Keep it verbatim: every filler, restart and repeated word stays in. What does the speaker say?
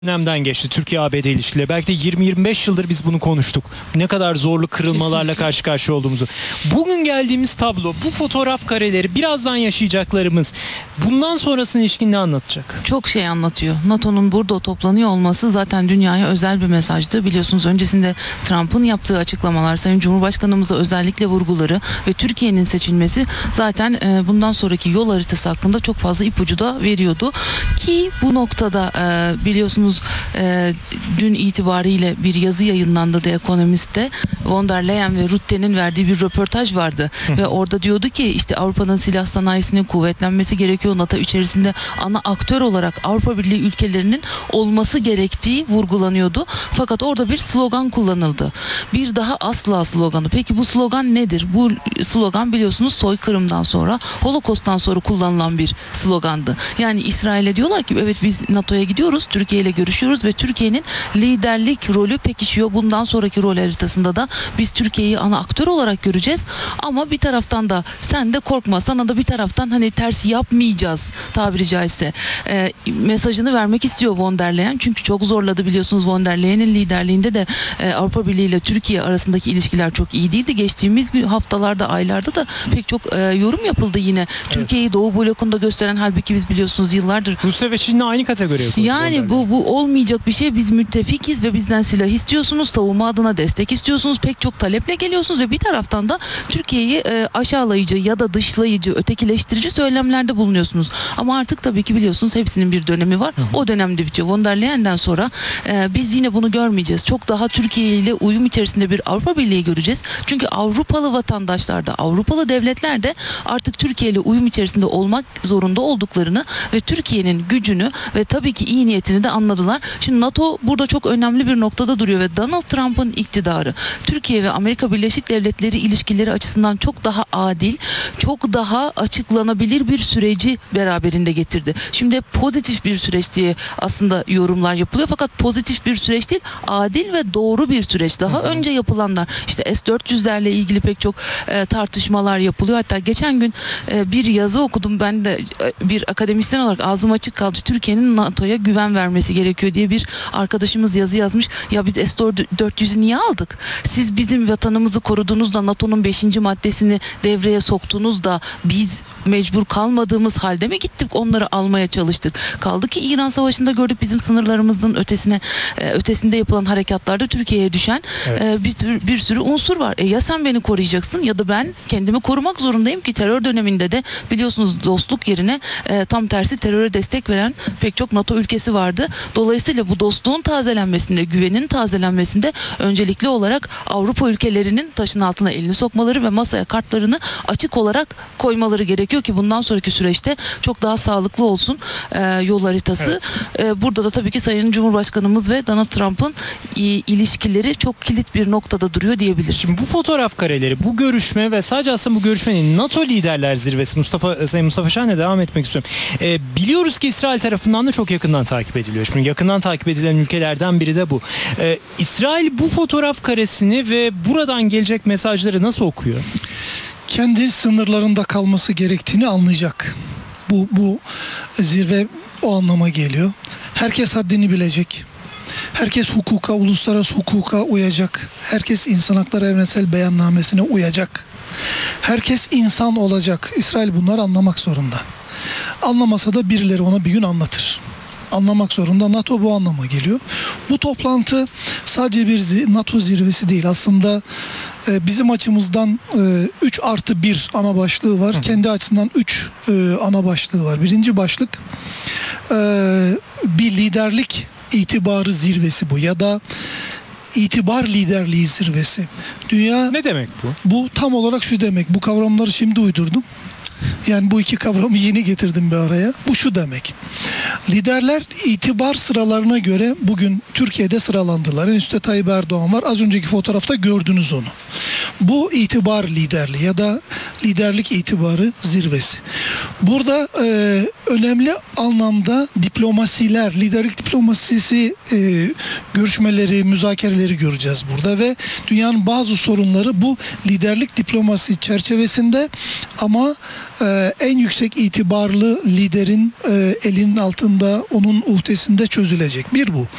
dönemden geçti Türkiye A B D ilişkileri. Belki de yirmi yirmi beş yıldır biz bunu konuştuk. Ne kadar zorlu kırılmalarla Kesinlikle. karşı karşıya olduğumuzu. Bugün geldiğimiz tablo, bu fotoğraf kareleri, birazdan yaşayacaklarımız bundan sonrasının ilişkin ne anlatacak? Çok şey anlatıyor. NATO'nun burada toplanıyor olması zaten dünyaya özel bir mesajdı. Biliyorsunuz öncesinde Trump'ın yaptığı açıklamalar, Sayın Cumhurbaşkanımıza özellikle vurguları ve Türkiye'nin seçilmesi zaten e, bundan sonraki yol haritası hakkında çok fazla ipucu da veriyordu. Ki bu noktada e, biliyorsunuz e, dün itibariyle bir yazı yayınlandı The Economist'te. Von der Leyen ve Rutte'nin verdiği bir röportaj vardı. Ve orada diyordu ki işte Avrupa'nın silah sanayisinin kuvvetlenmesi gerekiyor. NATO içerisinde ana aktör olarak Avrupa Birliği ülkelerinin olması gerektiği vurgulanıyordu. Fakat orada bir slogan kullanıldı. Bir daha asla sloganı. Peki bu slogan nedir? Bu slogan biliyorsunuz soykırımdan sonra, Holocaust'tan sonra kullanılan bir slogandı. Yani İsrail'e diyorlar ki evet biz NATO'ya gidiyoruz, Türkiye ile görüşüyoruz ve Türkiye'nin liderlik rolü pekişiyor. Bundan sonraki rol haritasında da biz Türkiye'yi ana aktör olarak göreceğiz. Ama bir taraftan da sen de korkma, sana da bir taraftan hani ters yapmayacağız tabiri caizse e, mesajını vermek istiyor Von der Leyen. Çünkü çok zorladı biliyorsunuz, Von der Leyen'in liderliğinde de e, Avrupa Birliği ile Türkiye arasındaki ilişkiler çok iyi değildi. Geçtiğimiz haftalarda, aylarda da pek çok e, yorum yapıldı yine. Evet. Türkiye'yi Doğu blokunda gösteren, halbuki biz biliyorsunuz yıllardır Rusya ve Çin'le aynı kategoriye koydu. yani bu bu olmayacak bir şey. Biz müttefikiz ve bizden silah istiyorsunuz, savunma adına destek istiyorsunuz, pek çok taleple geliyorsunuz ve bir taraftan da Türkiye'yi e, aşağılayıcı ya da dışlayıcı, ötekileştirici söylemlerde bulunuyorsunuz. Ama artık tabii ki biliyorsunuz hepsinin bir dönemi var. Hı hı. O dönemde bitiyor. Von der Leyen'den sonra e, biz yine bunu görmeyeceğiz. Çok daha Türkiye ile uyum içerisinde bir Avrupa Birliği göreceğiz. Çünkü Avrupalı vatandaşlar da, Avrupalı devletler de artık Türkiye ile uyum içerisinde olmak zorunda olduklarını ve Türkiye'nin gücünü ve tabii ki iyi niyetini de anladılar. Şimdi NATO burada çok önemli bir noktada duruyor ve Donald Trump'ın iktidarı Türkiye ve Amerika Birleşik Devletleri ilişkileri açısından çok daha adil, çok daha açıklanabilir bir süreci beraberinde getirdi. Şimdi pozitif bir süreç diye aslında yorumlar yapılıyor, fakat pozitif bir süreç değil, adil ve doğru bir süreç. Daha hı hı. önce yapılanlar, işte S dört yüzlerle ilgili pek çok e, tartışmalar yapılıyor. Hatta geçen gün e, bir yazı okudum ben de, e, bir akademisyen olarak ağzım açık kaldı. Türkiye'nin NATO'ya güven vermesi gerekiyor diye bir arkadaşımız yazı yazmış. Ya biz S dört yüzü niye aldık? Siz bizim vatanımızı korudunuz da NATO'nun beşinci maddesini devreye soktunuz da biz mecbur kalmadığımız halde mi gittik onları almaya çalıştık? Kaldı ki İran Savaşı'nda gördük, bizim sınırlarımızın ötesine e, ötesinde yapılan harekatlarda Türkiye'ye düşen evet. e, bir, tür, bir sürü unsur var. E, ya sen beni koruyacaksın ya da ben kendimi korumak zorundayım ki terör döneminde de biliyorsunuz dostluk yerine e, tam tersi teröre destek veren pek çok NATO ülkesi vardı. Dolayısıyla bu dostluğun tazelenmesinde, güvenin tazelenmesinde öncelikli olarak Avrupa ülkelerinin taşın altına elini sokmaları ve masaya kartlarını açık olarak koymaları gerekiyor ki bundan sonraki süreçte çok daha sağlıklı olsun e, yol haritası. Evet. E, burada da tabii ki Sayın Cumhurbaşkanımız ve Donald Trump'ın e, ilişkileri çok kilit bir noktada duruyor diyebiliriz. Şimdi bu fotoğraf kareleri, bu görüşme ve sadece aslında bu görüşmenin NATO Liderler Zirvesi, Mustafa Sayın Mustafa Şahin'le devam etmek istiyorum. E, biliyoruz ki İsrail tarafından da çok yakından takip ediliyor. Şimdi yakından takip edilen ülkelerden biri de bu. E, İsrail bu fotoğraf karesini ve buradan gelecek mesajları nasıl okuyor? Kendi sınırlarında kalması gerektiğini anlayacak. Bu, bu zirve o anlama geliyor. Herkes haddini bilecek. Herkes hukuka, uluslararası hukuka uyacak. Herkes İnsan Hakları Evrensel Beyannamesi'ne uyacak. Herkes insan olacak. İsrail bunları anlamak zorunda. Anlamasa da birileri ona bir gün anlatır. Anlamak zorunda. NATO bu anlama geliyor. Bu toplantı sadece bir NATO zirvesi değil. Aslında e, bizim açımızdan e, üç artı bir ana başlığı var. Hı. Kendi açısından üç e, ana başlığı var. Birinci başlık e, bir liderlik itibarı zirvesi bu ya da itibar liderliği zirvesi. Dünya ne demek bu? Bu tam olarak şu demek. Bu kavramları şimdi uydurdum. Yani bu iki kavramı yeni getirdim bir araya. Bu şu demek. Liderler itibar sıralarına göre bugün Türkiye'de sıralandılar. En üstte Tayyip Erdoğan var. Az önceki fotoğrafta gördünüz onu. Bu itibar liderliği ya da liderlik itibarı zirvesi. Burada e, önemli anlamda diplomasiler, liderlik diplomasisi e, görüşmeleri, müzakereleri göreceğiz burada ve dünyanın bazı sorunları bu liderlik diplomasi çerçevesinde ama e, en yüksek itibarlı liderin e, elinin altında altında, onun uhdesinde çözülecek. Bir bu.